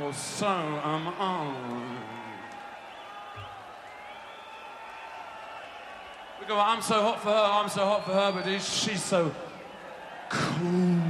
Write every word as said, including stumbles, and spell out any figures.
well, so am I. We go, I'm so hot for her, I'm so hot for her, but she's so cool.